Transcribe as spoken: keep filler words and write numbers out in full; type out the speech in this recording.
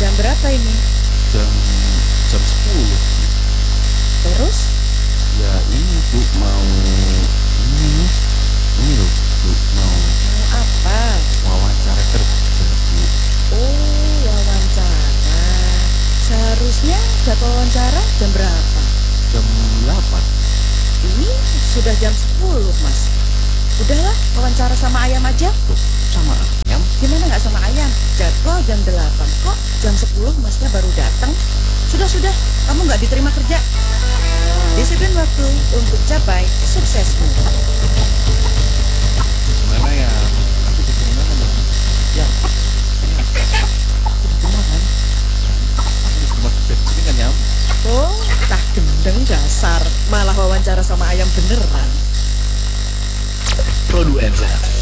Jam berapa ini? Jam jam sepuluh. Terus? Ya ini Bu mau ini nih. Ini loh Bu mau Mau apa? wawancara kerja Bu. Oh, wawancara. Seharusnya jadwal wawancara jam berapa? Jam delapan. Ini sudah jam sepuluh, Mas. Udahlah, wawancara sama ayam aja. Tuh, sama ayam. Gimana nggak sama ayam? Jadwal jam delapan, kok jam sepuluh masnya baru datang? Sudah-sudah, kamu nggak diterima kerja. Disiplin waktu untuk capai suksesmu. Gimana ya? Aku diterima kan ya? Ya. Aku diterima kan? Aku diterima kerja di sini kan ya? Oh, tak gendeng dasar. Malah wawancara sama ayam beneran. Produensa